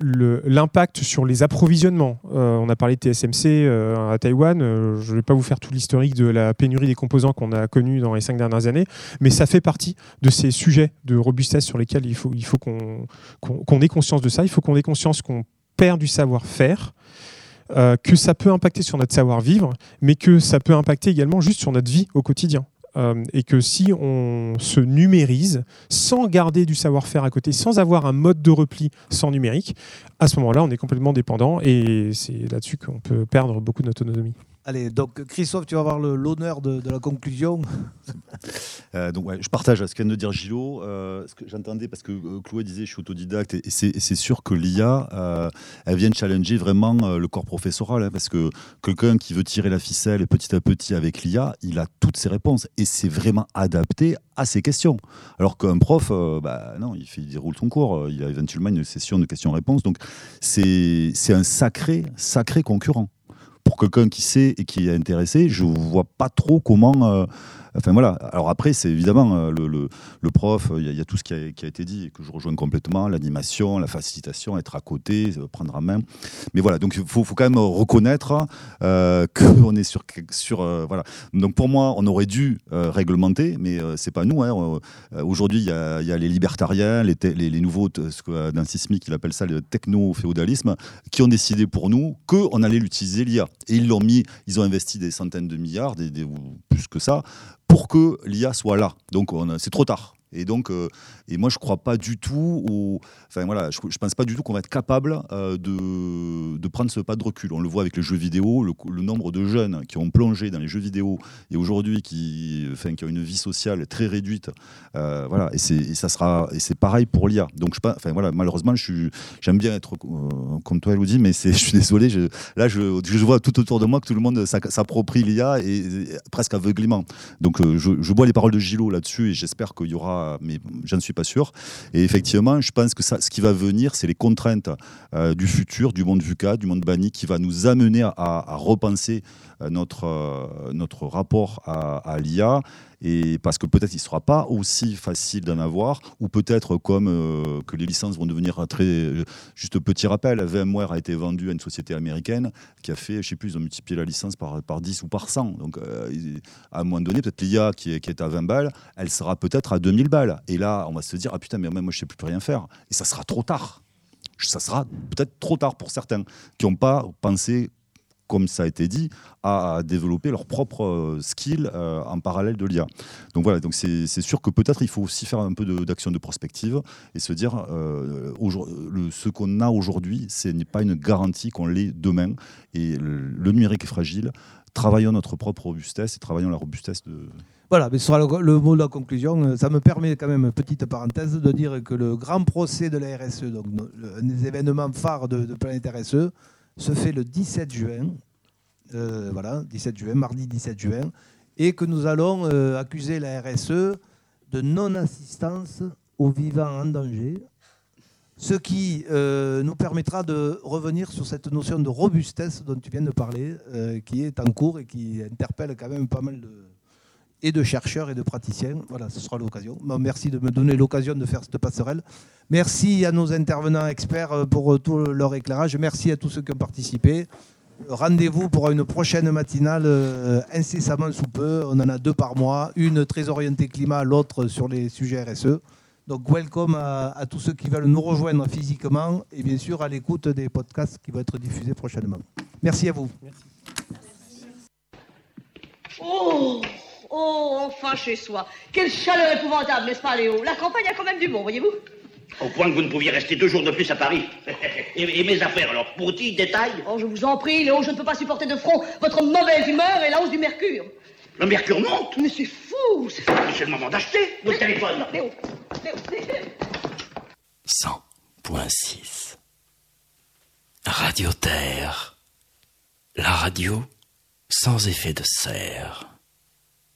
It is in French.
l'impact sur les approvisionnements. On a parlé de TSMC à Taïwan. Je ne vais pas vous faire tout l'historique de la pénurie des composants qu'on a connu dans les 5 dernières années, mais ça fait partie de ces sujets de robustesse sur lesquels il faut qu'on ait conscience de ça. Il faut qu'on ait conscience qu'on perd du savoir-faire, que ça peut impacter sur notre savoir-vivre, mais que ça peut impacter également juste sur notre vie au quotidien. Et que si on se numérise sans garder du savoir-faire à côté, sans avoir un mode de repli sans numérique, à ce moment-là, on est complètement dépendant et c'est là-dessus qu'on peut perdre beaucoup d'autonomie. Allez, donc Christophe, tu vas avoir l'honneur de la conclusion. Donc, ouais, je partage ce que vient de dire Gilot, ce que j'entendais, parce que Chloé disait je suis autodidacte, et c'est sûr que l'IA, elle vient challenger vraiment le corps professoral, hein, parce que quelqu'un qui veut tirer la ficelle petit à petit avec l'IA, il a toutes ses réponses, et c'est vraiment adapté à ses questions. Alors qu'un prof, non, il déroule son cours, il a éventuellement une session de questions-réponses, donc c'est un sacré concurrent. Pour quelqu'un qui sait et qui est intéressé, je ne vois pas trop comment... Enfin voilà. Alors après, c'est évidemment le prof, il y a tout ce qui a été dit et que je rejoins complètement, l'animation, la facilitation, être à côté, prendre en main. Mais voilà, donc il faut quand même reconnaître qu'on est sur voilà. Donc pour moi, on aurait dû réglementer, mais c'est pas nous. Hein. Aujourd'hui, il y a les libertariens, les nouveaux, ce que Nancy Smith il appelle ça le techno-féodalisme, qui ont décidé pour nous qu'on allait l'utiliser l'IA. Et ils l'ont mis, ils ont investi des centaines de milliards, ou plus que ça, pour que l'IA soit là. Donc c'est trop tard. Et donc, et moi je crois pas du tout, enfin voilà, je pense pas du tout qu'on va être capable de prendre ce pas de recul. On le voit avec les jeux vidéo, le nombre de jeunes qui ont plongé dans les jeux vidéo et aujourd'hui qui ont une vie sociale très réduite, voilà. Et c'est pareil pour l'IA. Donc voilà, malheureusement, j'aime bien être comme toi, Elodie, mais je suis désolé. Je vois tout autour de moi que tout le monde s'approprie l'IA et presque aveuglément. Donc je bois les paroles de Gilot là-dessus et j'espère qu'il y aura, mais j'en suis pas sûr. Et effectivement, je pense que ce qui va venir, c'est les contraintes du futur, du monde VUCA, du monde banni, qui va nous amener à repenser notre rapport à l'IA. Et parce que peut-être il ne sera pas aussi facile d'en avoir, ou peut-être comme que les licences vont devenir très... Juste petit rappel, VMware a été vendu à une société américaine qui a fait, je ne sais plus, ils ont multiplié la licence par 10 ou par 100. Donc à un moment donné, peut-être l'IA qui est à 20 balles, elle sera peut-être à 2000 balles. Et là, on va se dire, ah putain, mais moi je ne sais plus rien faire. Et ça sera trop tard. Ça sera peut-être trop tard pour certains qui n'ont pas pensé, comme ça a été dit, à développer leurs propres skills en parallèle de l'IA. Donc voilà, donc c'est sûr que peut-être il faut aussi faire un peu d'action de prospective et se dire ce qu'on a aujourd'hui, ce n'est pas une garantie qu'on l'ait demain. Et le numérique est fragile. Travaillons notre propre robustesse et travaillons la robustesse de... Voilà, mais ce sera le mot de la conclusion. Ça me permet quand même, petite parenthèse, de dire que le grand procès de la RSE, donc les événements phares de Planète RSE, se fait le 17 juin, voilà, 17 juin, mardi 17 juin, et que nous allons accuser la RSE de non-assistance aux vivants en danger, ce qui nous permettra de revenir sur cette notion de robustesse dont tu viens de parler, qui est en cours et qui interpelle quand même pas mal de chercheurs et de praticiens. Voilà, ce sera l'occasion. Merci de me donner l'occasion de faire cette passerelle. Merci à nos intervenants experts pour tout leur éclairage. Merci à tous ceux qui ont participé. Rendez-vous pour une prochaine matinale incessamment sous peu. On en a 2 par mois. Une très orientée climat, l'autre sur les sujets RSE. Donc, welcome à tous ceux qui veulent nous rejoindre physiquement et bien sûr à l'écoute des podcasts qui vont être diffusés prochainement. Merci à vous. Merci. Oh, enfin chez soi. Quelle chaleur épouvantable, n'est-ce pas, Léo? La campagne a quand même du bon, voyez-vous? Au point que vous ne pouviez rester 2 jours de plus à Paris. Et mes affaires, alors, petits détails? Oh, je vous en prie, Léo, je ne peux pas supporter de front votre mauvaise humeur et la hausse du mercure. Le mercure monte? Mais c'est fou, c'est fou. C'est le moment d'acheter votre téléphone. Léo. 100.6 Radio Terre. La radio sans effet de serre.